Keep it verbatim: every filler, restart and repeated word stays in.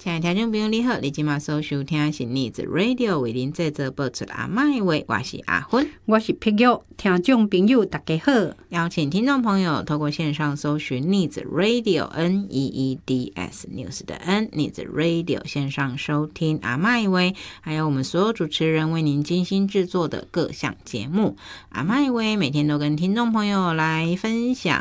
亲爱的听众朋友你好，你今晚所收听的是 Needs Radio 为您制作播出阿麦话，我是阿芬， 我是碧玉。听众朋友大家好， 邀请听众朋友透过线上搜寻 Needs Radio N E E D S News 的 N Needs Radio 线上收听阿麦话，还有我们所有主持人为您精心制作的各项节目。阿麦话每天都跟听众朋友来分享